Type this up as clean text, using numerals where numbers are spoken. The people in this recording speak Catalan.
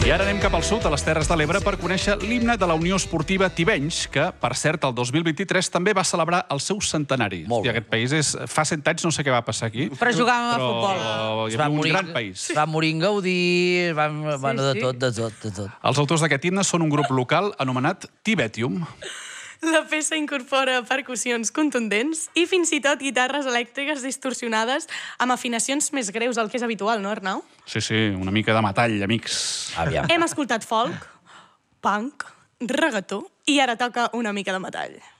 I ara anem cap al sud, a les Terres de l'Ebre, per conèixer l'himne de la Unió Esportiva Tivenys, que, per cert, el 2023 també va celebrar el seu centenari. Molt bé. Aquest país és... Fa 100 anys no sé què va passar aquí. Però jugàvem a futbol. Hi havia un gran país. Va morir en Gaudí, bueno, de tot. Els autors d'aquest himne són un grup local anomenat Tibetium. La peça incorpora percussions contundents i fins i tot guitarres elèctriques distorsionades amb afinacions més greus, el que és habitual, no, Arnau? Sí, una mica de metall, amics. Aviam. Hem escoltat folk, punk, reggaetó i ara toca una mica de metall.